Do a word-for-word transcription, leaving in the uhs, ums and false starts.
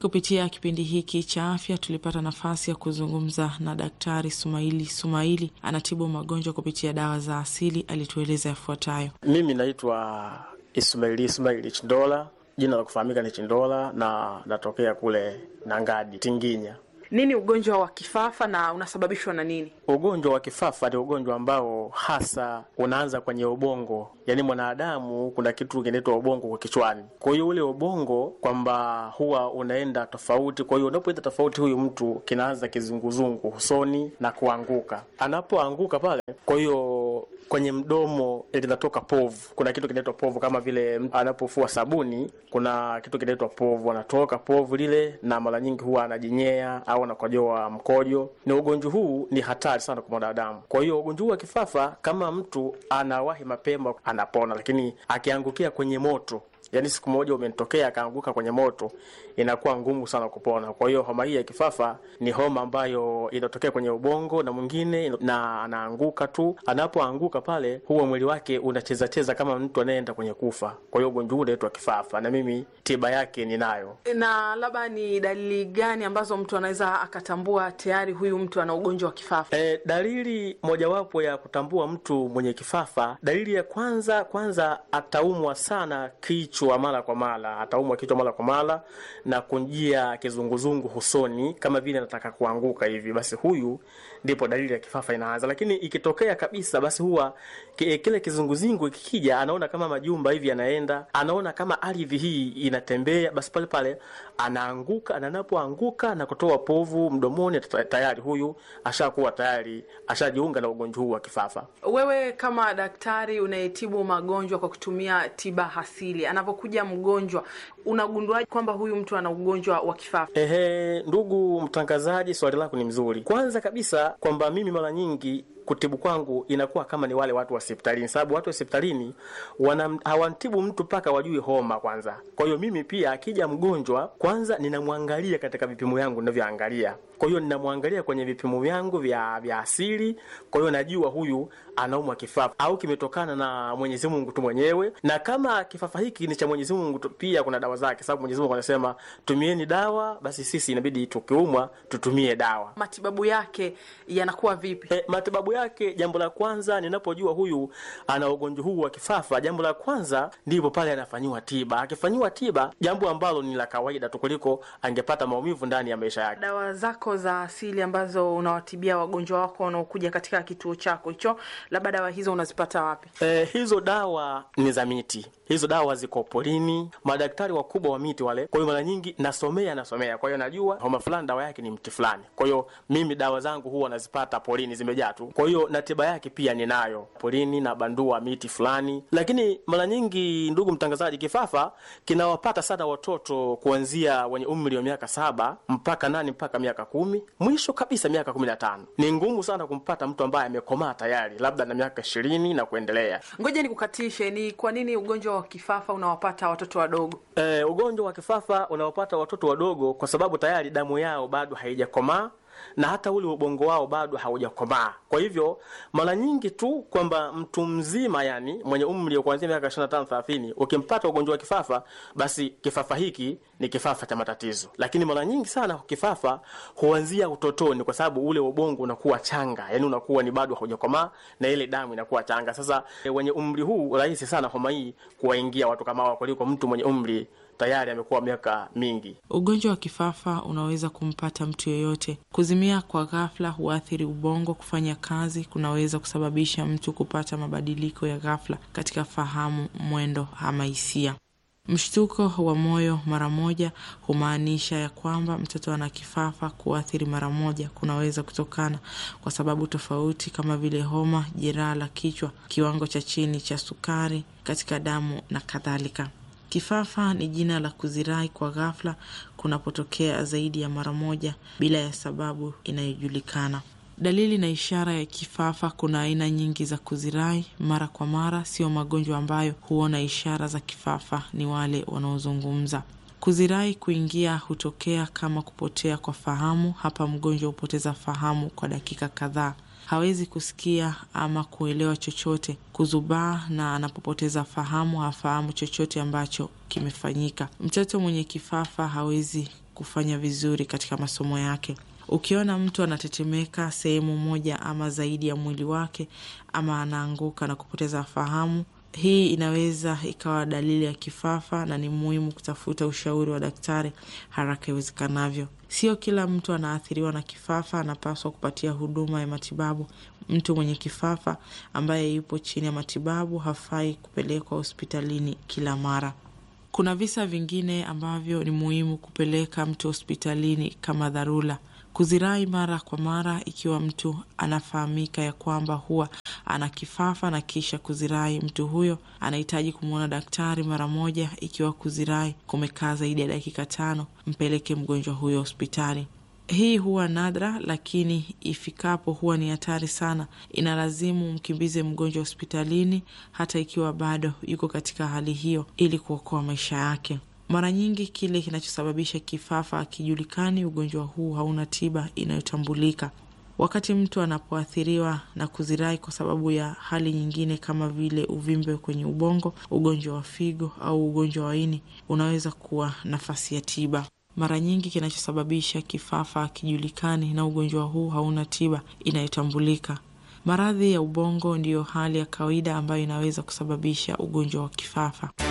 Kupitia kipindi hiki cha afya tulipata nafasi ya kuzungumza na Daktari Sumaili Sumaili, anatibu magonjwa kupitia dawa za asili. Alitueleza yafuatayo. Mimi naitwa Ismaili Ismaili Chindola, jina la kufahamika ni Chindola, na natokea kule Nangadi, Tinginya. Nini ugonjwa wa kifafa na unasababishwa na nini? Ugonjwa wa kifafa ni ugonjwa ambao hasa unaanza kwenye ubongo. Yaani mwanadamu kuna kitu kinaitwa ubongo kwa kichwani. Kwa hiyo ule ubongo kwamba huwa unaenda tofauti. Kwa hiyo unapoenda tofauti, huyu mtu kinaanza kizunguzungu usoni na kuanguka. Anapoanguka pale, kwa hiyo kwenye mdomo linatoka povu. Kuna kitu kinaitwa povu, kama vile anapofua sabuni, kuna kitu kinaitwa povu, anatoka povu lile, na mara nyingi huwa anajinyea au anakojoa mkojo. Ni ugonjwa huu ni hatari sana kwa mwanadamu. Kwa hiyo ugonjwa huu wa kifafa, kama mtu anawahi mapema anapona, lakini akiangukia kwenye moto, yaani siku moja umenitokea akaanguka kwenye moto, inakuwa ngumu sana kupona. Kwa hiyo homa hii ya kifafa ni homa ambayo inatokea kwenye ubongo, na mwingine na anaanguka tu. Anapoanguka pale, huwa mwili wake unacheza cheza kama mtu anaenda kwenye kufa. Kwa hiyo ugonjwa huu unaitwa kifafa, na mimi tiba yake ninayo. Na labda ni dalili gani ambazo mtu anaweza akatambua tayari huyu mtu ana ugonjwa wa kifafa? E, dalili mojawapo ya kutambua mtu mwenye kifafa, dalili ya kwanza kwanza ataumwa sana kichwa mara kwa mara, ataumwa kichwa mara kwa mara na kunjia kizunguzungu usoni kama vile anataka kuanguka hivi. Basi huyu ndipo dalili ya kifafa inaanza. Lakini ikitokea kabisa, basi huwa kile kizunguzungu kikija, anaona kama majumba hivi yanaenda, anaona kama ardhi hii inatembea, basi pale pale anaanguka, na anapoanguka na kutoa povu mdomoni, tayari huyu ashakuwa tayari ashajiunga na ugonjwa huu wa kifafa. Wewe kama daktari unayetibu magonjwa kwa kutumia tiba asili, anapokuja mgonjwa unagunduaje kwamba huyu mtu ana ugonjwa wa kifafa? Ehe, ndugu mtangazaji, swali lako ni mzuri. Kwanza kabisa kwamba mimi mara nyingi kutibu kwangu inakuwa kama ni wale watu wa hospitalini, sababu watu wa hospitalini wana hawantibu mtu paka wajue homa kwanza. Kwa hiyo mimi pia akija mgonjwa, kwanza ninamwangalia katika vipimo yangu ninavyoangalia. Kwa hiyo ninamwangalia kwenye vipimo vyangu vya vya asili. Kwa hiyo najua huyu anaumwa kifafa au kimetokana na Mwenyezi Mungu tu mwenyewe. Na kama kifafa hiki ni cha Mwenyezi Mungu, pia kuna dawa zake, sababu Mwenyezi Mungu anasema tumieni dawa, basi sisi inabidi tukiumwa tutumie dawa. Matibabu yake yanakuwa vipi? E, matibabu yake, jambo la kwanza ninapojua huyu ana ugonjwa huu wa kifafa, jambo la kwanza ndipo pale anafanywa tiba. Akifanywa tiba, jambo ambalo ni la kawaida tu kuliko angepata maumivu ndani ya maisha yake. Dawa zako za asili ambazo unawatibia wagonjwa wako wanaokuja katika kituo chako hicho, labda dawa hizo unazipata wapi? E, hizo dawa ni za miti. Hizo dawa ziko polini, madaktari wakubwa wa miti wale. Kwa hiyo mara nyingi nasomea nasomea. Kwa hiyo najua homa fulani dawa yake ni mti fulani. Kwa hiyo mimi dawa zangu huwa nazipata polini, zimejaa tu. Kwa hiyo na tiba yake pia ninayo polini, na bandua miti fulani. Lakini mara nyingi, ndugu mtangazaji, kifafa kinawapata sana watoto kuanzia wenye umri wa miaka saba mpaka nane mpaka miaka kumi, mwisho kabisa miaka kumi na tano. Ni ngumu sana kumpata mtu ambaye amekomaa tayari, labda na miaka ishirini na kuendelea. Ngoja nikukatishe, ni kwa nini ugonjwa wa kifafa unawapata watoto wadogo? E, ugonjwa wa kifafa unawapata watoto wadogo kwa sababu tayari damu yao bado haijakomaa, na hata ule ubongo wao bado haujakomaa. Kwa hivyo mara nyingi tu kwamba mtu mzima, yani mwenye umri wa kuanzia miaka ishirini na tano thelathini, ukimpata ugonjwa wa kifafa, basi kifafa hiki ni kifafa cha matatizo. Lakini mara nyingi sana kifafa huanzia utotoni, kwa sababu ule ubongo unakuwa changa, yani unakuwa ni bado haujakomaa, na ile damu inakuwa changa. Sasa wenye umri huu rahisi sana homa hii kuwaingia watu kama wao kuliko mtu mwenye umri tayari amekuwa miaka mingi. Ugonjwa wa kifafa unaweza kumpata mtu yeyote. Kuzimia kwa ghafla huathiri ubongo kufanya kazi, kunaweza kusababisha mtu kupata mabadiliko ya ghafla katika fahamu, mwendo ama hisia. Mshtuko wa moyo mara moja humaanisha ya kwamba mtoto ana kifafa. Kuathiri mara moja kunaweza kutokana kwa sababu tofauti kama vile homa, jeraha la kichwa, kiwango cha chini cha sukari katika damu na kadhalika. Kifafa ni jina la kuzirai kwa ghafla kunapotokea zaidi ya mara moja bila ya sababu inayojulikana. Dalili na ishara ya kifafa: kuna aina nyingi za kuzirai mara kwa mara. Sio magonjwa ambayo huona ishara za kifafa ni wale wanaozungumza. Kuzirai kuingia hutokea kama kupotea kwa fahamu. Hapa mgonjwa hupoteza fahamu kwa dakika kadhaa. Hawezi kusikia ama kuelewa chochote. Kuzubaa, na anapopoteza fahamu hafahamu chochote ambacho kimefanyika. Mtoto mwenye kifafa hawezi kufanya vizuri katika masomo yake. Ukiona mtu anatetemeka sehemu moja ama zaidi ya mwili wake, ama anaanguka na kupoteza fahamu, hii inaweza ikawa dalili ya kifafa na ni muhimu kutafuta ushauri wa daktari haraka iwezekanavyo. Sio kila mtu anaathiriwa na kifafa anapaswa kupatia huduma ya matibabu. Mtu mwenye kifafa ambaye yupo chini ya matibabu hafai kupelekwa hospitalini kila mara. Kuna visa vingine ambavyo ni muhimu kupeleka mtu hospitalini kama dharura. Kuzirai mara kwa mara ikiwa mtu anafahamika ya kwamba huwa ana kifafa na kisha kuzirai, mtu huyo anahitaji kumuona daktari mara moja. Ikiwa kuzirai kumekaa zaidi ya dakika tano, mpeleke mgonjwa huyo hospitali. Hii huwa nadra, lakini ifikapo huwa ni hatari sana. Inalazimu mkimbize mgonjwa hospitalini hata ikiwa bado yuko katika hali hiyo, ili kuokoa maisha yake. Mara nyingi kile kinachosababisha kifafa hakijulikani. Ugonjwa huu hauna tiba inayotambulika. Wakati mtu anapoathiriwa na kuzirai kwa sababu ya hali nyingine kama vile uvimbe kwenye ubongo, ugonjwa wa figo au ugonjwa wa ini, unaweza kuwa nafasi ya tiba. Mara nyingi kinachosababisha kifafa hakijulikani na ugonjwa huu hauna tiba inayotambulika. Maradhi ya ubongo ndiyo hali ya kawaida ambayo inaweza kusababisha ugonjwa wa kifafa.